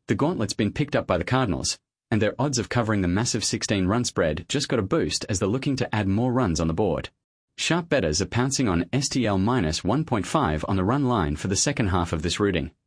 The gauntlet's been picked up by the Cardinals, and their odds of covering the massive 16-run spread just got a boost as they're looking to add more runs on the board. Sharp bettors are pouncing on STL minus 1.5 on the run line for the second half of this routing.